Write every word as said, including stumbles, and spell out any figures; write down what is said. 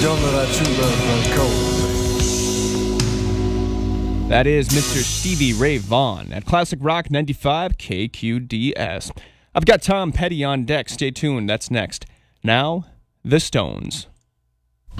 Don't let our true love run cold. That is Mister Stevie Ray Vaughan at Classic Rock ninety-five K Q D S. I've got Tom Petty on deck. Stay tuned. That's next. Now, The Stones.